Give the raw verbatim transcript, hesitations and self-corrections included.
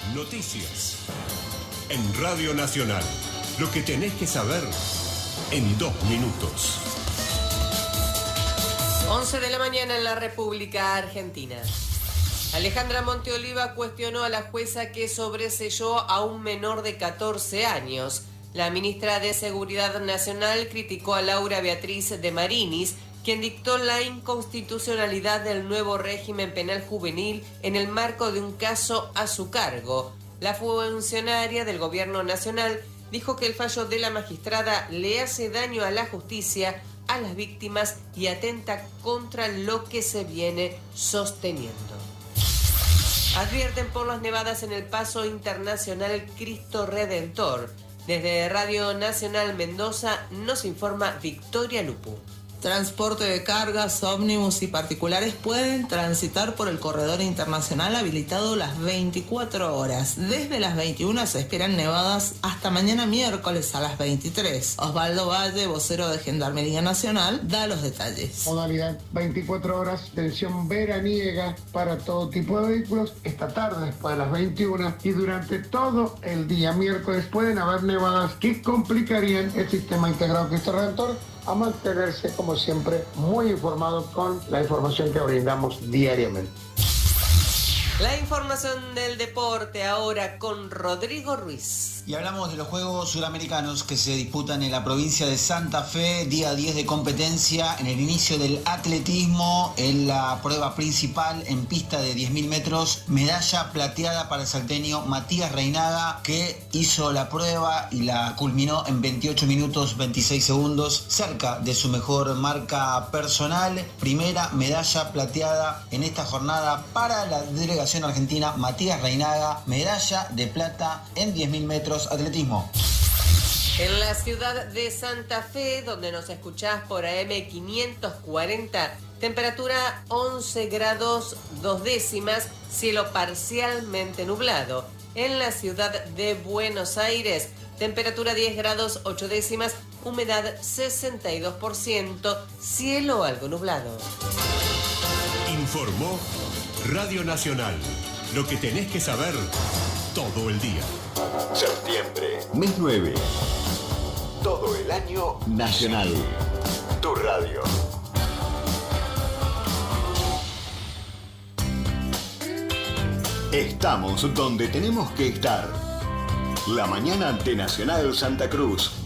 Noticias. En Radio Nacional. Lo que tenés que saber en dos minutos. once de la mañana en la República Argentina. Alejandra Monteoliva cuestionó a la jueza que sobreseyó a un menor de catorce años. La ministra de Seguridad Nacional criticó a Laura Beatriz de Marinis, quien dictó la inconstitucionalidad del nuevo régimen penal juvenil en el marco de un caso a su cargo. La funcionaria del Gobierno Nacional dijo que el fallo de la magistrada le hace daño a la justicia, a las víctimas y atenta contra lo que se viene sosteniendo. Advierten por las nevadas en el Paso Internacional Cristo Redentor. Desde Radio Nacional Mendoza nos informa Victoria Lupu. Transporte de cargas, ómnibus y particulares pueden transitar por el corredor internacional habilitado las veinticuatro horas. Desde las veintiuna se esperan nevadas hasta mañana miércoles a las veintitrés. Osvaldo Valle, vocero de Gendarmería Nacional, da los detalles. Modalidad veinticuatro horas, tensión veraniega para todo tipo de vehículos. Esta tarde después de las veintiuna y durante todo el día miércoles pueden haber nevadas que complicarían el sistema integrado Cristo Redentor, a mantenerse, como siempre, muy informado con la información que brindamos diariamente. La información del deporte ahora con Rodrigo Ruiz. Y hablamos de los Juegos Suramericanos que se disputan en la provincia de Santa Fe, día diez de competencia, en el inicio del atletismo, en la prueba principal en pista de diez mil metros, medalla plateada para el salteño Matías Reinaga, que hizo la prueba y la culminó en veintiocho minutos veintiséis segundos, cerca de su mejor marca personal. Primera medalla plateada en esta jornada para la delegación argentina. Matías Reinaga, medalla de plata en diez mil metros atletismo. En la ciudad de Santa Fe, donde nos escuchás por A M quinientos cuarenta, temperatura once grados dos décimas, cielo parcialmente nublado. En la ciudad de Buenos Aires, temperatura diez grados ocho décimas, humedad sesenta y dos por ciento, cielo algo nublado. Informó Radio Nacional. Lo que tenés que saber todo el día. Septiembre, mes nueve. Todo el año nacional. Tu radio. Estamos donde tenemos que estar. La mañana de Nacional Santa Cruz.